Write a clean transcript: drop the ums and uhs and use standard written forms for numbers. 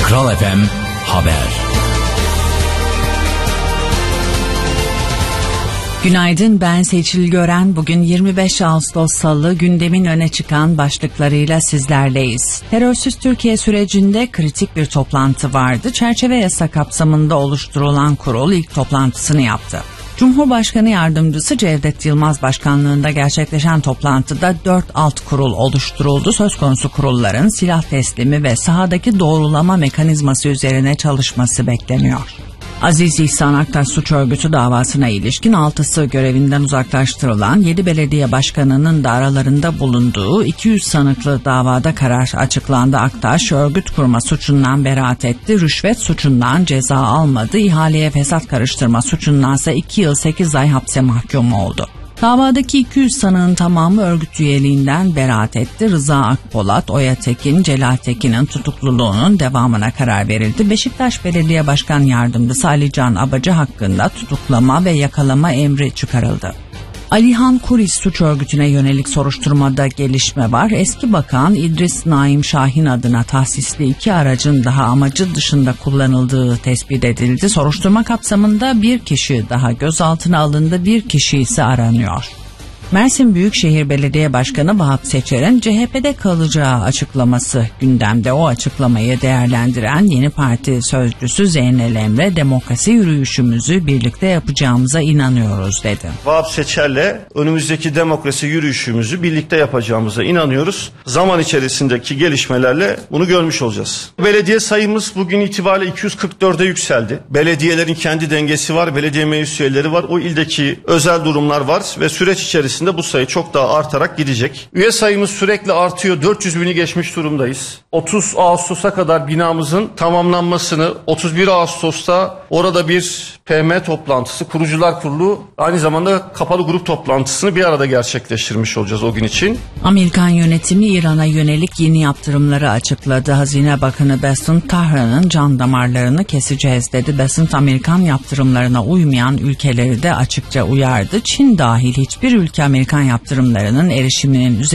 Kral FM Haber. Günaydın, ben Seçil Gören. Bugün 25 Ağustos Salı, gündemin öne çıkan başlıklarıyla sizlerleyiz. Terörsüz Türkiye sürecinde kritik bir toplantı vardı. Çerçeve yasa kapsamında oluşturulan kurul ilk toplantısını yaptı. Cumhurbaşkanı Yardımcısı Cevdet Yılmaz başkanlığında gerçekleşen toplantıda 4 alt kurul oluşturuldu. Söz konusu kurulların silah teslimi ve sahadaki doğrulama mekanizması üzerine çalışması bekleniyor. Aziz İhsan Aktaş suç örgütü davasına ilişkin 6'sı görevinden uzaklaştırılan 7 belediye başkanının da aralarında bulunduğu 200 sanıklı davada karar açıklandı. Aktaş örgüt kurma suçundan beraat etti, rüşvet suçundan ceza almadı, ihaleye fesat karıştırma suçundansa 2 yıl 8 ay hapse mahkum oldu. Davadaki 200 sanığın tamamı örgüt üyeliğinden beraat etti. Rıza Akpolat, Oya Tekin, Celal Tekin'in tutukluluğunun devamına karar verildi. Beşiktaş Belediye Başkan Yardımcısı Ali Can Abacı hakkında tutuklama ve yakalama emri çıkarıldı. Alihan Kuris suç örgütüne yönelik soruşturmada gelişme var. Eski bakan İdris Naim Şahin adına tahsisli 2 aracın daha amacı dışında kullanıldığı tespit edildi. Soruşturma kapsamında bir kişi daha gözaltına alındı, bir kişi ise aranıyor. Mersin Büyükşehir Belediye Başkanı Vahap Seçer'in CHP'de kalacağı açıklaması gündemde. O açıklamayı değerlendiren Yeni Parti sözcüsü Zeynel Emre, demokrasi yürüyüşümüzü birlikte yapacağımıza inanıyoruz dedi. Vahap Seçer'le önümüzdeki demokrasi yürüyüşümüzü birlikte yapacağımıza inanıyoruz. Zaman içerisindeki gelişmelerle bunu görmüş olacağız. Belediye sayımız bugün itibariyle 244'e yükseldi. Belediyelerin kendi dengesi var, belediye meclis üyeleri var, o ildeki özel durumlar var ve süreç içerisinde bu sayı çok daha artarak gidecek. Üye sayımız sürekli artıyor. 400 bini geçmiş durumdayız. 30 Ağustos'a kadar binamızın tamamlanmasını, 31 Ağustos'ta orada bir PM toplantısı, Kurucular Kurulu, aynı zamanda kapalı grup toplantısını bir arada gerçekleştirmiş olacağız o gün için. Amerikan yönetimi İran'a yönelik yeni yaptırımları açıkladı. Hazine Bakanı Bessent Tahran'ın can damarlarını keseceğiz dedi. Bessent, Amerikan yaptırımlarına uymayan ülkeleri de açıkça uyardı. Çin dahil hiçbir ülke Amerikan yaptırımlarının erişiminin